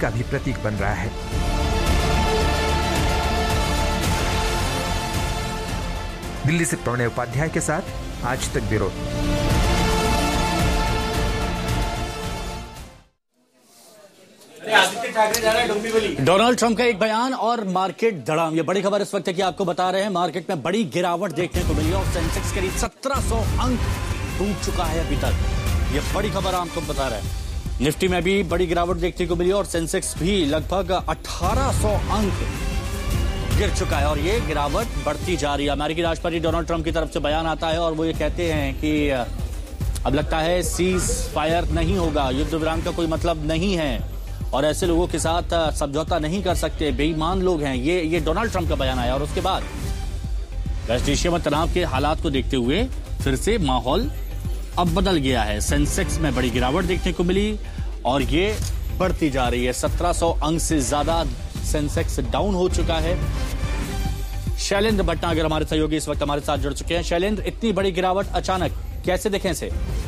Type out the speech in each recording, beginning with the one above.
का भी प्रतीक बन रहा है। दिल्ली से प्रणय उपाध्याय के साथ आज तक ब्यूरो। डोनाल्ड ट्रंप का एक बयान और मार्केट धड़ाम। ये बड़ी खबर इस वक्त है कि आपको बता रहे हैं मार्केट में बड़ी गिरावट देखने को मिली और सेंसेक्स करीब 1700 अंक टूट चुका है अभी तक। ये बड़ी खबर आपको बता रहे हैं। निफ्टी में भी बड़ी गिरावट देखने को मिली और सेंसेक्स भी लगभग 1800 अंक गिर चुका है और ये गिरावट बढ़ती जा रही है। अमेरिकी राष्ट्रपति डोनाल्ड ट्रंप की तरफ से बयान आता है और वो ये कहते हैं कि अब लगता है सीज फायर नहीं होगा, युद्ध विराम का कोई मतलब नहीं है और ऐसे लोगों के साथ समझौता नहीं कर सकते, बेईमान लोग हैं। ये डोनाल्ड ट्रंप का बयान आया और उसके बाद वेस्ट एशिया में तनाव के हालात को देखते हुए फिर से माहौल अब बदल गया है। सेंसेक्स में बड़ी गिरावट देखने को मिली और ये बढ़ती जा रही है। 1700 अंक से ज्यादा सेंसेक्स डाउन हो चुका है। शैलेंद्र भटनागर हमारे सहयोगी इस वक्त हमारे साथ जुड़ चुके हैं। शैलेंद्र, इतनी बड़ी गिरावट अचानक कैसे देखें इसे?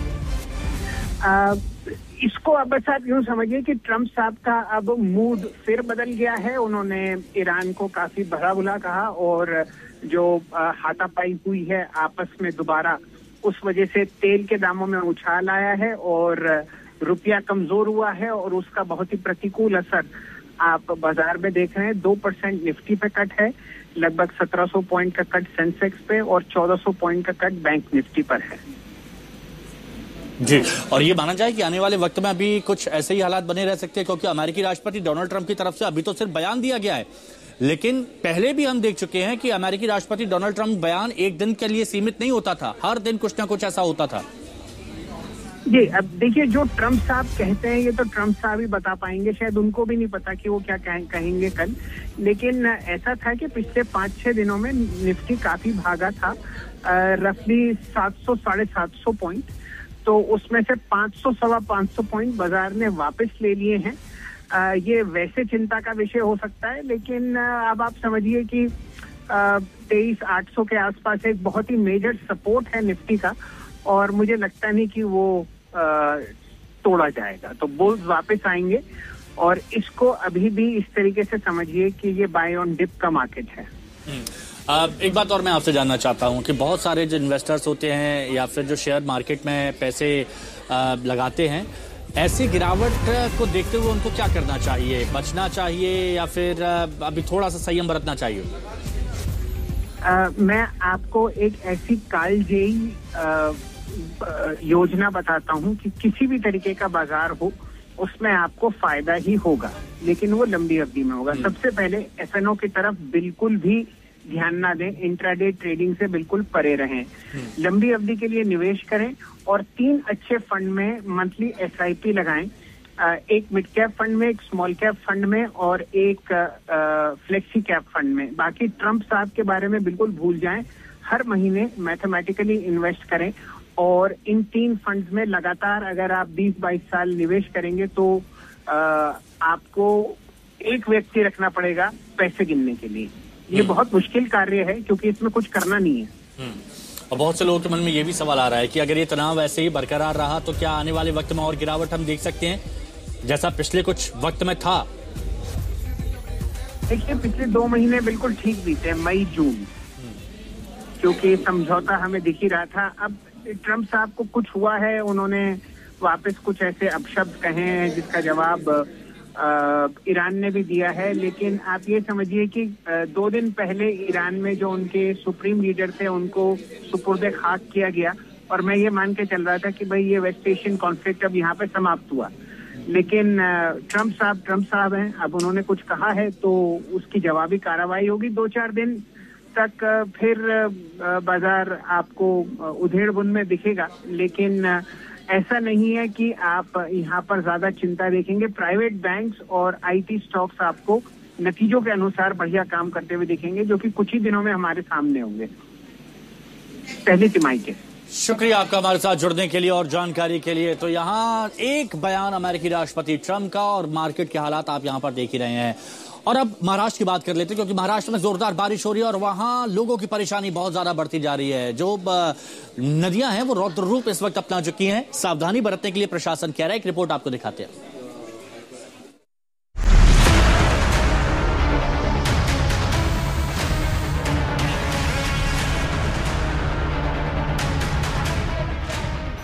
इसको अब बस आप यूं समझिए कि ट्रंप साहब का अब मूड फिर बदल गया है। उन्होंने ईरान को काफी भला बुला कहा और जो हाथापाई हुई है आपस में दोबारा, उस वजह से तेल के दामों में उछाल आया है और रुपया कमजोर हुआ है और उसका बहुत ही प्रतिकूल असर आप बाजार में देख रहे हैं। 2% निफ्टी पे कट है, लगभग 1700 पॉइंट का कट सेंसेक्स पे और 1400 पॉइंट का कट बैंक निफ्टी पर है जी। और ये माना जाए कि आने वाले वक्त में अभी कुछ ऐसे ही हालात बने रह सकते हैं क्योंकि अमेरिकी राष्ट्रपति डोनाल्ड ट्रंप की तरफ से अभी तो सिर्फ बयान दिया गया है, लेकिन पहले भी हम देख चुके हैं कि अमेरिकी राष्ट्रपति डोनाल्ड ट्रंप बयान एक दिन के लिए सीमित नहीं होता था, हर दिन कुछ ना कुछ ऐसा होता था। जी, अब देखिए जो ट्रंप साहब कहते हैं ये तो ट्रंप साहब ही बता पाएंगे, शायद उनको भी नहीं पता कि वो क्या कहेंगे कल। लेकिन ऐसा था कि पिछले 5-6 दिनों में निफ्टी काफी भागा था, रफली 700-750 पॉइंट, तो उसमें से 500-550 पॉइंट बाजार ने वापस ले लिए हैं। ये वैसे चिंता का विषय हो सकता है, लेकिन अब आप समझिए कि 23,800 के आसपास एक बहुत ही मेजर सपोर्ट है निफ्टी का और मुझे लगता नहीं कि वो तोड़ा जाएगा। तो बुल्स वापस आएंगे और इसको अभी भी इस तरीके से समझिए कि ये बाय ऑन डिप का मार्केट है। एक बात और मैं आपसे जानना चाहता हूं कि बहुत सारे जो इन्वेस्टर्स होते हैं या फिर जो शेयर मार्केट में पैसे लगाते हैं, ऐसी गिरावट को देखते हुए उनको क्या करना चाहिए? बचना चाहिए या फिर अभी थोड़ा सा संयम बरतना चाहिए? मैं आपको एक ऐसी कालजेयी योजना बताता हूं कि किसी भी तरीके का बाजार हो उसमें आपको फायदा ही होगा, लेकिन वो लंबी अवधि में होगा। सबसे पहले एफएनओ की तरफ बिल्कुल भी ध्यान ना दें, इंट्राडे ट्रेडिंग से बिल्कुल परे रहें। लंबी अवधि के लिए निवेश करें और 3 अच्छे फंड में मंथली एसआईपी लगाएं, एक मिड कैप फंड में, एक स्मॉल कैप फंड में और एक फ्लेक्सी कैप फंड में। बाकी ट्रंप साहब के बारे में बिल्कुल भूल जाएं। हर महीने मैथमेटिकली इन्वेस्ट करें और इन 3 फंड्स में लगातार अगर आप 20-22 साल निवेश करेंगे तो आपको एक व्यक्ति रखना पड़ेगा पैसे गिनने के लिए। ये बहुत मुश्किल कार्य है क्योंकि इसमें कुछ करना नहीं है। और बहुत से लोगों के मन में ये भी सवाल आ रहा है कि अगर ये तनाव ऐसे ही बरकरार रहा तो क्या आने वाले वक्त में और गिरावट हम देख सकते हैं जैसा पिछले कुछ वक्त में था? देखिए, पिछले 2 महीने बिल्कुल ठीक बीते, मई जून, क्योंकि समझौता हमें दिख ही रहा था। अब ट्रंप साहब को कुछ हुआ है, उन्होंने वापस कुछ ऐसे अपशब्द कहे हैं जिसका जवाब ईरान ने भी दिया है। लेकिन आप ये समझिए कि 2 दिन पहले ईरान में जो उनके सुप्रीम लीडर थे उनको सुपुर्दे खाक किया गया और मैं ये मान के चल रहा था कि भाई ये वेस्ट एशियन कॉन्फ्लिक्ट अब यहाँ पे समाप्त हुआ। लेकिन ट्रंप साहब हैं, अब उन्होंने कुछ कहा है तो उसकी जवाबी कार्रवाई होगी। 2-4 दिन तक फिर बाजार आपको उधेड़-बुन में दिखेगा, लेकिन ऐसा नहीं है कि आप यहाँ पर ज्यादा चिंता देखेंगे। प्राइवेट बैंक्स और आईटी स्टॉक्स आपको नतीजों के अनुसार बढ़िया काम करते हुए दिखेंगे, जो कि कुछ ही दिनों में हमारे सामने होंगे, पहली तिमाही के। शुक्रिया आपका हमारे साथ जुड़ने के लिए और जानकारी के लिए। तो यहाँ एक बयान अमेरिकी राष्ट्रपति ट्रंप का और मार्केट के हालात आप यहाँ पर देख ही रहे हैं। और अब महाराष्ट्र की बात कर लेते हैं क्योंकि महाराष्ट्र में जोरदार बारिश हो रही है और वहां लोगों की परेशानी बहुत ज्यादा बढ़ती जा रही है। जो नदियां हैं वो रौद्र रूप इस वक्त अपना चुकी हैं। सावधानी बरतने के लिए प्रशासन कह रहा है। एक रिपोर्ट आपको दिखाते हैं।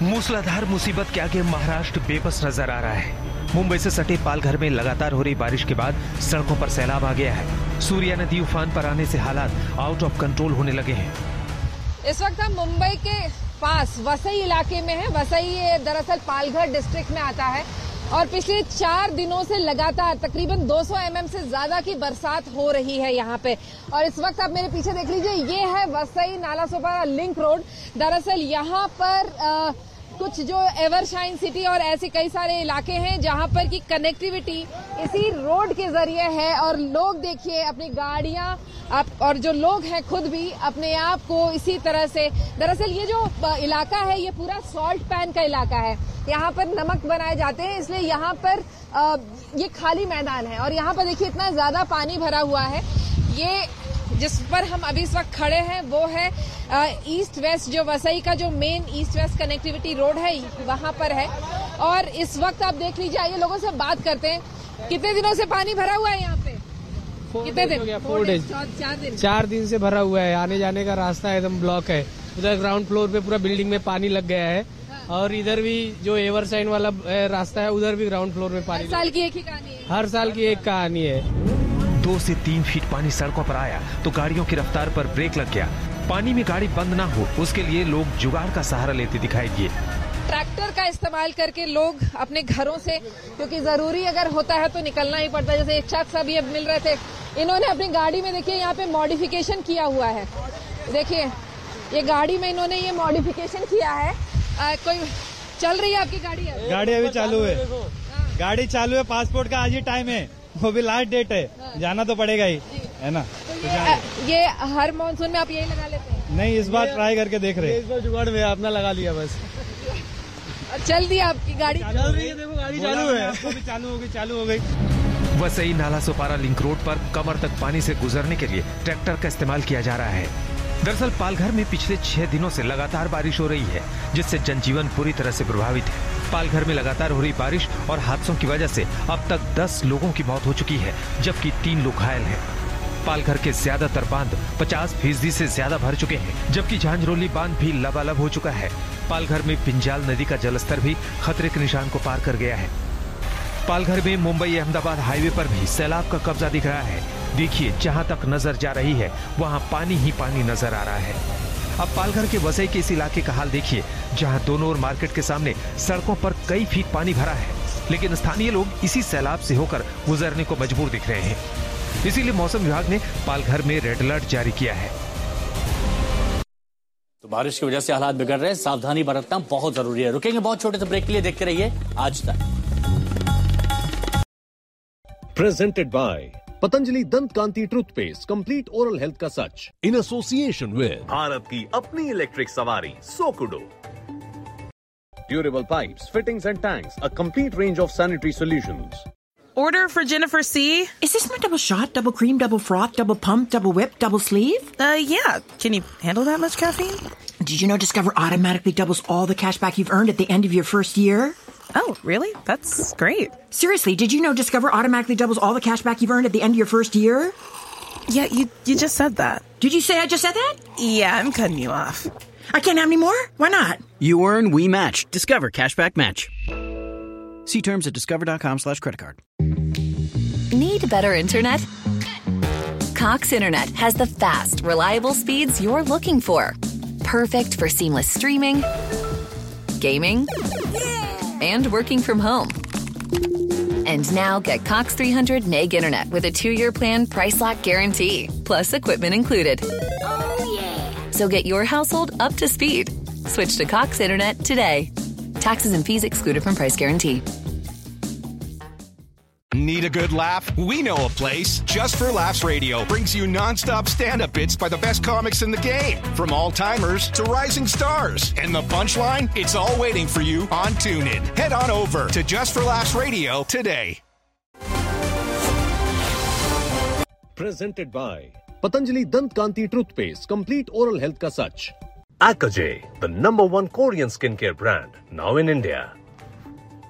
मूसलाधार मुसीबत के आगे महाराष्ट्र बेबस नजर आ रहा है। मुंबई से सटे पालघर में लगातार हो रही बारिश के बाद सड़कों पर सैलाब आ गया है। सूर्या नदी उफान पर आने से हालात आउट ऑफ कंट्रोल होने लगे हैं। इस वक्त हम मुंबई के पास वसई इलाके में है। वसई दरअसल पालघर डिस्ट्रिक्ट में आता है और पिछले 4 दिनों से लगातार तकरीबन 200 mm से ज्यादा की बरसात हो रही है यहाँ पे। और इस वक्त आप मेरे पीछे देख लीजिए, ये है वसई नालासोपारा लिंक रोड। दरअसल यहाँ पर कुछ जो एवरशाइन सिटी और ऐसे कई सारे इलाके हैं जहां पर की कनेक्टिविटी इसी रोड के जरिए है। और लोग देखिए अपनी गाड़ियां और जो लोग हैं खुद भी अपने आप को इसी तरह से, दरअसल ये जो इलाका है ये पूरा सॉल्ट पैन का इलाका है। यहाँ पर नमक बनाए जाते हैं, इसलिए यहाँ पर ये खाली मैदान है। और यहाँ पर देखिए इतना ज्यादा पानी भरा हुआ है। ये जिस पर हम अभी इस वक्त खड़े हैं वो है ईस्ट वेस्ट, जो वसई का जो main east west connectivity road है वहां पर है। और इस वक्त आप देख लीजिए, आइए लोगों से बात करते हैं। कितने दिनों से पानी भरा हुआ है यहाँ पे? कितने दिन? 4 डेज, 4 दिन से भरा हुआ है। आने जाने का रास्ता एकदम ब्लॉक है। उधर ग्राउंड फ्लोर पे पूरा बिल्डिंग में पानी लग गया है और इधर भी जो एवरसाइन वाला रास्ता है उधर भी ग्राउंड फ्लोर में पानी। हर साल की एक ही कहानी है। हर साल की एक कहानी है। 2 से 3 फीट पानी सड़कों पर आया तो गाड़ियों की रफ्तार पर ब्रेक लग गया। पानी में गाड़ी बंद ना हो उसके लिए लोग जुगाड़ का सहारा लेते दिखाई दिए। ट्रैक्टर का इस्तेमाल करके लोग अपने घरों से, क्योंकि जरूरी अगर होता है तो निकलना ही पड़ता है। जैसे एक शख्स अभी अब मिल रहे थे, इन्होंने अपनी गाड़ी में देखिए यहाँ पे मॉडिफिकेशन किया हुआ है। देखिए ये गाड़ी में इन्होंने ये मॉडिफिकेशन किया है। कोई चल रही है आपकी गाड़ी? गाड़ी अभी चालू है। गाड़ी चालू है। पासपोर्ट का आज ही टाइम है, वो भी लास्ट डेट है। जाना तो पड़ेगा ही, है ना? तो ये हर मानसून में आप यही लगा लेते हैं? नहीं, इस बार ट्राई करके देख रहे हैं। इस बार जुगाड़ में अपना लगा लिया बस। चल दी आपकी गाड़ी? चल रही है, देखो गाड़ी चालू है। आपको भी चालू हो गई। वसई नालासोपारा लिंक रोड पर कमर तक पानी से गुजरने के लिए ट्रैक्टर का इस्तेमाल किया जा रहा है। दरअसल पालघर में पिछले 6 दिनों से लगातार बारिश हो रही है, जिससे जनजीवन पूरी तरह से प्रभावित है। पालघर में लगातार हो रही बारिश और हादसों की वजह से अब तक 10 लोगों की मौत हो चुकी है, जबकि 3 लोग घायल हैं। पालघर के ज्यादातर बांध 50% से ज्यादा भर चुके हैं, जबकि झांझरौली बांध भी लबालब हो चुका है। पालघर में पिंजाल नदी का जलस्तर भी खतरे के निशान को पार कर गया है। पालघर में मुंबई अहमदाबाद हाईवे पर भी सैलाब का कब्जा दिख रहा है। देखिए, जहां तक नजर जा रही है वहां पानी ही पानी नजर आ रहा है। अब पालघर के वसई के इस इलाके का हाल देखिए, जहां दोनों ओर मार्केट के सामने सड़कों पर कई फीट पानी भरा है, लेकिन स्थानीय लोग इसी सैलाब से होकर गुजरने को मजबूर दिख रहे हैं। इसीलिए मौसम विभाग ने पालघर में रेड अलर्ट जारी किया है। तो बारिश की वजह से हालात बिगड़ रहे हैं, सावधानी बरतना बहुत जरूरी है। रुकेंगे बहुत छोटे से ब्रेक के लिए, देखते रहिए आज तक। Presented by पतंजलि दंत कांति टूथपेस्ट, कंप्लीट ओरल हेल्थ का सच, इन एसोसिएशन विद भारत की अपनी इलेक्ट्रिक सवारी सोकुडो। Durable pipes, fittings and tanks, a complete range of sanitary solutions. Order for Jennifer C. Is this my double shot, double cream, double froth, double pump, double whip, double sleeve? Yeah. Can you handle that much caffeine? Did you know Discover automatically doubles all the cash back you've earned at the end of your first year? Oh, really? That's great. Seriously, did you know Discover automatically doubles all the cash back you've earned at the end of your first year? Yeah, you just said that. Did you say I just said that? Yeah, I'm cutting you off. I can't have any more? Why not? You earn, we match. Discover Cashback Match. See terms at discover.com/creditcard. Need better internet? Cox Internet has the fast, reliable speeds you're looking for. Perfect for seamless streaming, gaming, and working from home. And now get Cox 300 meg internet with a 2-year plan, price lock guarantee, plus equipment included. Oh yeah! So get your household up to speed. Switch to Cox Internet today. Taxes and fees excluded from price guarantee. Need a good laugh? We know a place. Just for Laughs Radio brings you non-stop stand-up bits by the best comics in the game. From all-timers to rising stars. And the punchline? It's all waiting for you on TuneIn. Head on over to Just for Laughs Radio today. Presented by Patanjali दंत कांति toothpaste, complete oral health का सच। Akage, the #1 Korean skincare brand, now in India.